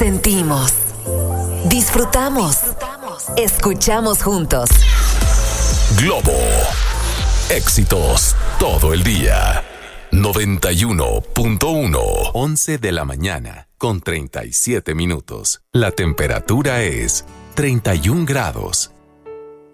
Sentimos, disfrutamos, escuchamos juntos. Globo. Éxitos todo el día. 91.1. 11 de la mañana con 37 minutos. La temperatura es 31 grados.